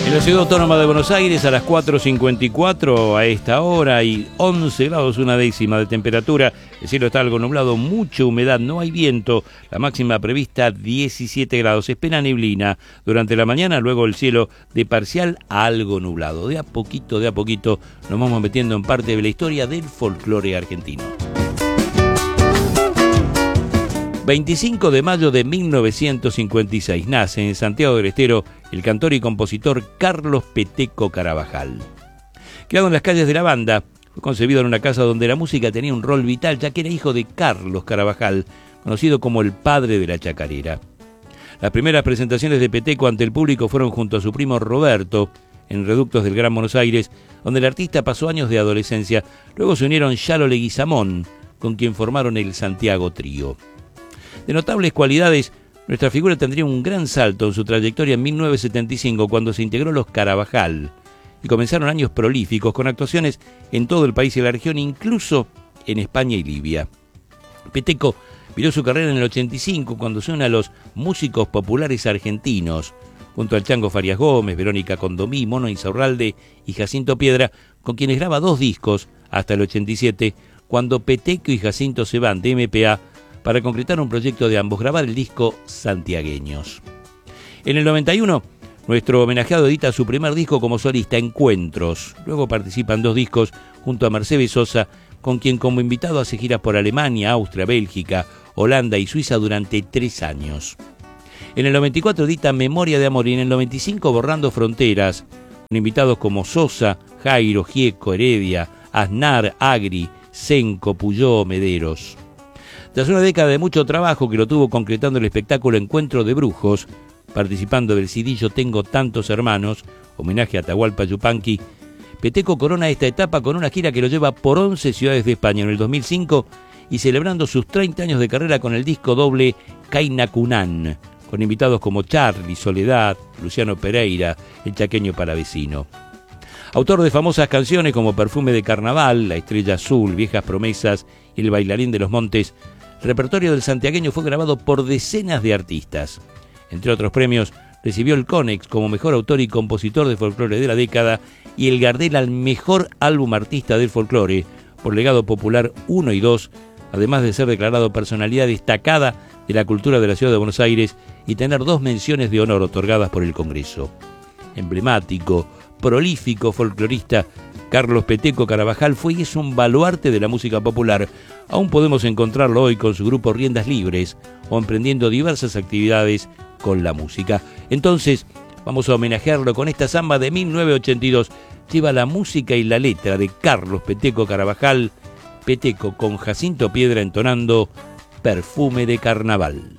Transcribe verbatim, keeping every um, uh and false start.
En la Ciudad Autónoma de Buenos Aires a las cuatro cincuenta y cuatro a esta hora y once grados una décima de temperatura. El cielo está algo nublado, mucha humedad, no hay viento. La máxima prevista diecisiete grados. Espera neblina durante la mañana, luego el cielo de parcial a algo nublado. De a poquito, de a poquito nos vamos metiendo en parte de la historia del folclore argentino. veinticinco de mayo de mil novecientos cincuenta y seis nace en Santiago del Estero el cantor y compositor Carlos Peteco Carabajal. Criado en las calles de la Banda, fue concebido en una casa donde la música tenía un rol vital, ya que era hijo de Carlos Carabajal, conocido como el padre de la chacarera. Las primeras presentaciones de Peteco ante el público fueron junto a su primo Roberto, en Reductos del Gran Buenos Aires, donde el artista pasó años de adolescencia. Luego se unieron Yalo Leguizamón, con quien formaron el Santiago Trío. De notables cualidades, nuestra figura tendría un gran salto en su trayectoria en mil novecientos setenta y cinco, cuando se integró Los Carabajal, y comenzaron años prolíficos, con actuaciones en todo el país y la región, incluso en España y Libia. Peteco viró su carrera en el ochenta y cinco, cuando se une a los músicos populares argentinos, junto al Chango Farias Gómez, Verónica Condomí, Mono Insaurralde y Jacinto Piedra, con quienes graba dos discos hasta el ochenta y siete, cuando Peteco y Jacinto se van de M P A para concretar un proyecto de ambos, grabar el disco Santiagueños. En el noventa y uno, nuestro homenajeado edita su primer disco como solista, Encuentros. Luego participa en dos discos junto a Mercedes Sosa, con quien como invitado hace giras por Alemania, Austria, Bélgica, Holanda y Suiza durante tres años. En el noventa y cuatro edita Memoria de Amor y en el noventa y cinco Borrando Fronteras, con invitados como Sosa, Jairo, Gieco, Heredia, Aznar, Agri, Senco, Puyó, Mederos. Tras una década de mucho trabajo que lo tuvo concretando el espectáculo Encuentro de Brujos, participando del C D Yo Tengo Tantos Hermanos, homenaje a Atahualpa Yupanqui, Peteco corona esta etapa con una gira que lo lleva por once ciudades de España en el dos mil cinco y celebrando sus treinta años de carrera con el disco doble Cainacunán, con invitados como Charly, Soledad, Luciano Pereira, el chaqueño palavecino. Autor de famosas canciones como Perfume de Carnaval, La Estrella Azul, Viejas Promesas y El Bailarín de los Montes, el repertorio del santiagueño fue grabado por decenas de artistas. Entre otros premios, recibió el Conex como mejor autor y compositor de folclore de la década y el Gardel al mejor álbum artista del folclore por Legado Popular uno y dos, además de ser declarado personalidad destacada de la cultura de la ciudad de Buenos Aires y tener dos menciones de honor otorgadas por el Congreso. Emblemático, prolífico folclorista, Carlos Peteco Carabajal fue y es un baluarte de la música popular. Aún podemos encontrarlo hoy con su grupo Riendas Libres o emprendiendo diversas actividades con la música. Entonces, vamos a homenajearlo con esta samba de mil novecientos ochenta y dos. Lleva la música y la letra de Carlos Peteco Carabajal, Peteco con Jacinto Piedra entonando Perfume de Carnaval.